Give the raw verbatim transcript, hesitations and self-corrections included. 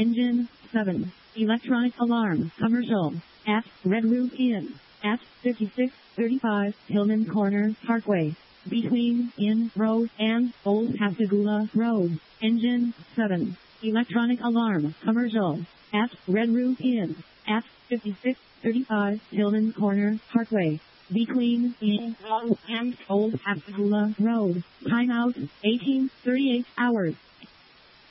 Engine seven. Electronic alarm. Commercial. At Red Roof Inn. At fifty-six thirty-five Hillman Corner Parkway. Between Inn Road and Old Pascagoula Road. Engine seven. Electronic alarm. Commercial. At Red Roof Inn. At fifty-six thirty-five Hillman Corner Parkway. Between Inn Road and Old Pascagoula Road. Timeout eighteen thirty-eight hours.